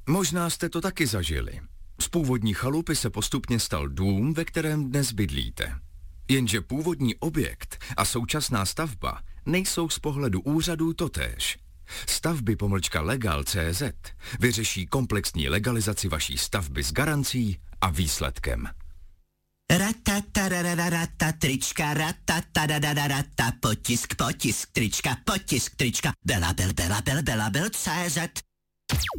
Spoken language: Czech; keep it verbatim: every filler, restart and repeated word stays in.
Možná jste to taky zažili. Z původní chalupy se postupně stal dům, ve kterém dnes bydlíte. Jenže původní objekt a současná stavba nejsou z pohledu úřadů totéž. Stavby pomlčka legal tečka cé zet vyřeší komplexní legalizaci vaší stavby s garancí a výsledkem. Ratatarararata, trička, ratatarararata, potisk, potisk, trička, potisk, trička, belabel, belabel, belabel, cé zet.